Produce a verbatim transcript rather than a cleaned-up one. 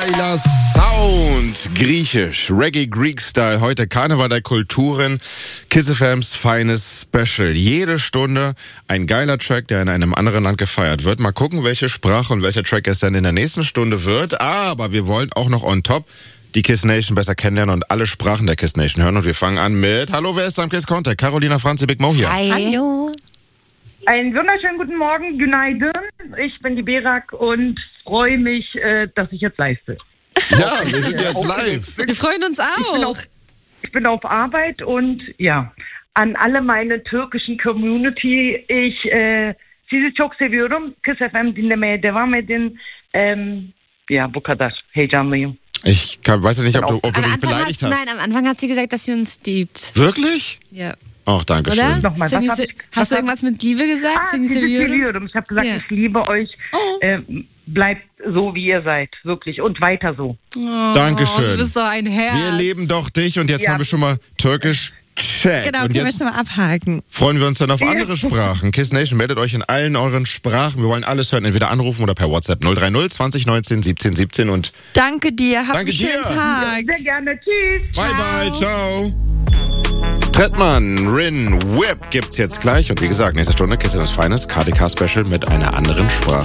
Geiler Sound. Griechisch, Reggae Greek Style. Heute Karneval der Kulturen. Kiss F M's feines Special. Jede Stunde ein geiler Track, der in einem anderen Land gefeiert wird. Mal gucken, welche Sprache und welcher Track es dann in der nächsten Stunde wird. Aber wir wollen auch noch on top die Kiss Nation besser kennenlernen und alle Sprachen der Kiss Nation hören. Und wir fangen an mit Hallo, wer ist am Kiss Contact? Carolina Franzi, Big Mo hier. Hi. Hallo. Einen wunderschönen guten Morgen, Günaydın. Ich bin die Berak und freue mich, äh, dass ich jetzt live bin. Ja, wir sind jetzt live. Wir freuen uns auch. Ich bin auf, ich bin auf Arbeit und ja, an alle meine türkischen Community, ich äh, sizi çok seviyorum. Kiss F M dinlemeye devam edin. Ähm, ja, bu kadar. Heyecanlıyım. Ich kann, weiß ja nicht, ob du, ob du Am mich Anfang beleidigt hast, hast. nein, am Anfang hat sie gesagt, dass sie uns liebt. Wirklich? Ja. Ach, danke Oder? schön. Nochmal, Seni was hab se- ich- hast was du hab- irgendwas mit Liebe gesagt? Ah, Seni sizi seviyorum. seviyorum. Ich habe gesagt, Ja. ich liebe euch. Oh. Äh, bleibt so, wie ihr seid. Wirklich. Und weiter so. Oh, Dankeschön. Du bist so ein Herz. Wir leben doch dich und jetzt Ja. haben wir schon mal Türkisch check. Genau, und können wir jetzt schon mal abhaken. freuen wir uns dann auf andere Sprachen. Kiss Nation, meldet euch in allen euren Sprachen. Wir wollen alles hören, entweder anrufen oder per WhatsApp null drei null zwanzig neunzehn siebzehn siebzehn und Danke dir, hab Danke einen schönen dir. Tag. Sehr gerne. Tschüss. bye bye, ciao. Trettmann, Rin, Whip gibt's jetzt gleich und wie gesagt, nächste Stunde Kiss das Feines, K D K Special mit einer anderen Sprache.